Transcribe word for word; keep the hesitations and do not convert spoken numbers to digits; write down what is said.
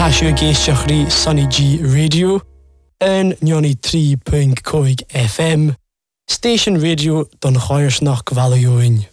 Táisiú géisteachrí Sunny G Radio yn nioni tri pwynt cwig F M, Station Radio don Choirsnach Gvalioin.